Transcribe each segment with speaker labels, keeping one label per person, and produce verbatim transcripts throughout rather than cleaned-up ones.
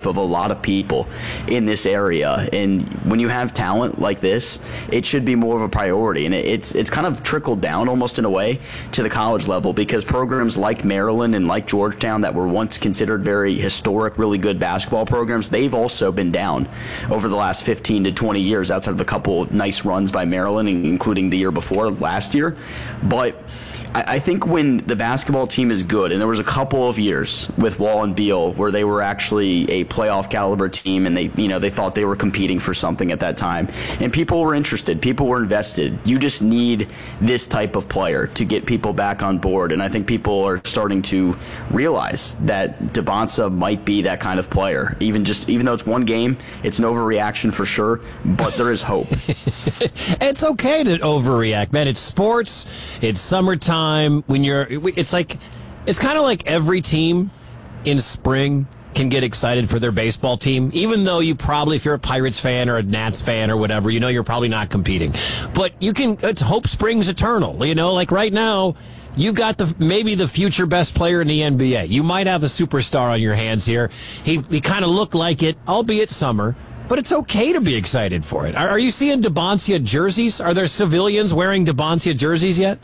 Speaker 1: of a lot of people in this area. And when you have talent like this, it should be more of a priority. And it's it's kind of trickled down almost in a way to the college level, because programs like Maryland and like Georgetown that were once considered very historic, really good basketball programs, they've also been down over the last fifteen to twenty years, outside of a couple nice runs by Maryland, including the year before last year. But I think when the basketball team is good, and there was a couple of years with Wall and Beal where they were actually a playoff caliber team, and they, you know, they thought they were competing for something at that time, and people were interested, people were invested. You just need this type of player to get people back on board, and I think people are starting to realize that Dybantsa might be that kind of player. Even just even though it's one game, it's an overreaction for sure, but there is hope.
Speaker 2: It's okay to overreact, man. It's sports. It's summertime. When you're, it's like, it's kind of like every team in spring can get excited for their baseball team, even though you probably, if you're a Pirates fan or a Nats fan or whatever, you know you're probably not competing. But you can, it's hope springs eternal. You know, like right now, you got the maybe the future best player in the N B A. You might have a superstar on your hands here. He he kind of looked like it, albeit summer. But it's okay to be excited for it. Are, are you seeing Dybantsa jerseys? Are there civilians wearing Dybantsa jerseys yet?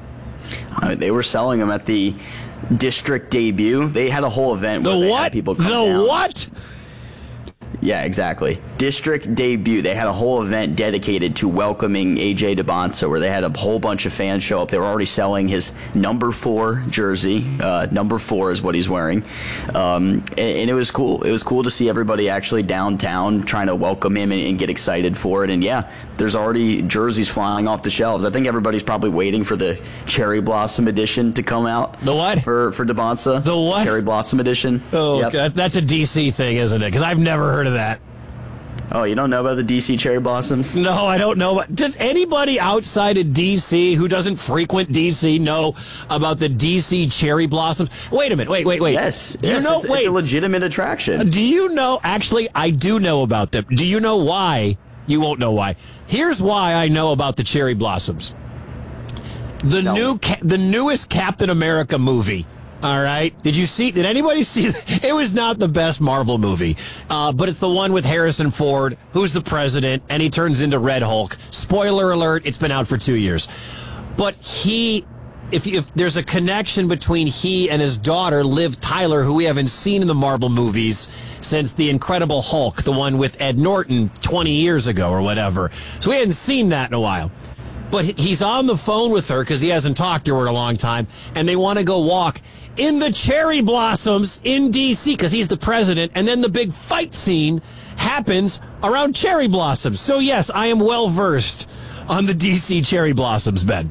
Speaker 1: Uh, they were selling them at the district debut. They had a whole event where
Speaker 2: the
Speaker 1: they
Speaker 2: what?
Speaker 1: had people come
Speaker 2: the
Speaker 1: down.
Speaker 2: The what?
Speaker 1: Yeah, exactly. District debut. They had a whole event dedicated to welcoming A J Dybantsa, where they had a whole bunch of fans show up. They were already selling his number four jersey. Uh, number four is what he's wearing. Um, and, and it was cool. It was cool to see everybody actually downtown trying to welcome him and, and get excited for it. And yeah, there's already jerseys flying off the shelves. I think everybody's probably waiting for the Cherry Blossom edition to come out.
Speaker 2: The what?
Speaker 1: For, for Dybantsa.
Speaker 2: The what?
Speaker 1: Cherry Blossom edition.
Speaker 2: Oh,
Speaker 1: yep.
Speaker 2: God. That's a D C thing, isn't it? Because I've never heard of that.
Speaker 1: Oh, you don't know about the D C Cherry Blossoms?
Speaker 2: No, I don't know. Does anybody outside of D C who doesn't frequent D C know about the D C Cherry Blossoms? Wait a minute. Wait, wait, wait.
Speaker 1: Yes.
Speaker 2: Do
Speaker 1: yes,
Speaker 2: you know?
Speaker 1: It's,
Speaker 2: wait.
Speaker 1: it's a legitimate attraction.
Speaker 2: Do you know? Actually, I do know about them. Do you know why? You won't know why. Here's why I know about the Cherry Blossoms. The
Speaker 1: Tell
Speaker 2: new,
Speaker 1: me.
Speaker 2: ca- the newest Captain America movie. All right. Did you see? Did anybody see? It was not the best Marvel movie, uh, but it's the one with Harrison Ford, who's the president, and he turns into Red Hulk. Spoiler alert: it's been out for two years. But he, if, if there's a connection between he and his daughter, Liv Tyler, who we haven't seen in the Marvel movies since The Incredible Hulk, the one with Ed Norton twenty years ago or whatever. So we hadn't seen that in a while. But he's on the phone with her because he hasn't talked to her in a long time, and they want to go walk in the Cherry Blossoms in D C because he's the president, and then the big fight scene happens around Cherry Blossoms. So, yes, I am well-versed on the D C Cherry Blossoms, Ben.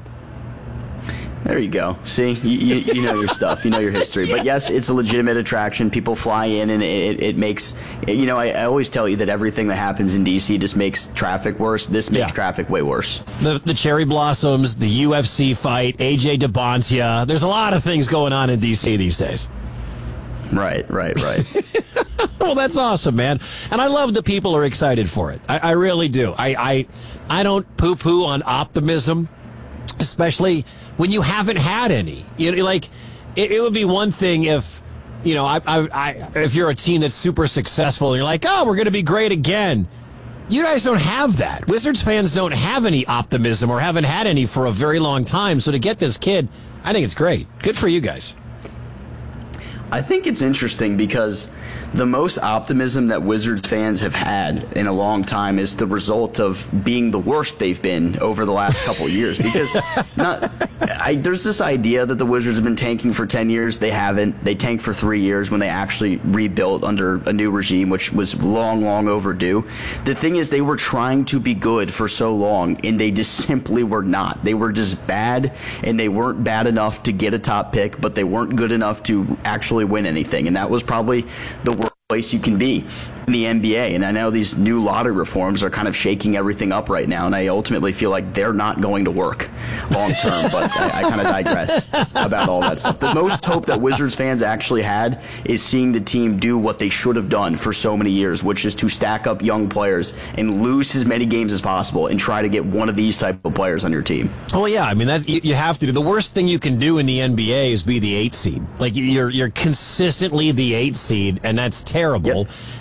Speaker 1: There you go. See, you, you, you know your stuff. You know your history.
Speaker 2: Yeah.
Speaker 1: But yes, it's a legitimate attraction. People fly in, and it, it makes, you know, I, I always tell you that everything that happens in D C just makes traffic worse. This makes
Speaker 2: Yeah.
Speaker 1: traffic way worse.
Speaker 2: The, the Cherry Blossoms, the U F C fight, A J Dybantsa. There's a lot of things going on in D C these days.
Speaker 1: Right, right, right.
Speaker 2: Well, that's awesome, man. And I love that people are excited for it. I, I really do. I, I, I don't poo-poo on optimism, especially when you haven't had any. You know, like, it, it would be one thing if, you know, I, I, I, if you're a team that's super successful and you're like, oh, we're going to be great again. You guys don't have that. Wizards fans don't have any optimism or haven't had any for a very long time. So to get this kid, I think it's great. Good for you guys.
Speaker 1: I think it's interesting because the most optimism that Wizards fans have had in a long time is the result of being the worst they've been over the last couple of years. Because not, I, there's this idea that the Wizards have been tanking for ten years. They haven't. They tanked for three years when they actually rebuilt under a new regime, which was long, long overdue. The thing is, they were trying to be good for so long, and they just simply were not. They were just bad, and they weren't bad enough to get a top pick, but they weren't good enough to actually win anything. And that was probably the worst place you can be in the N B A. And I know these new lottery reforms are kind of shaking everything up right now, and I ultimately feel like they're not going to work long term, but I, I kind of digress about all that stuff. The most hope that Wizards fans actually had is seeing the team do what they should have done for so many years, which is to stack up young players and lose as many games as possible and try to get one of these type of players on your team.
Speaker 2: Oh yeah, I mean that you, you have to do. The worst thing you can do in the N B A is be the eight seed. Like you're you're consistently the eight seed, and that's terrible.
Speaker 1: Yep.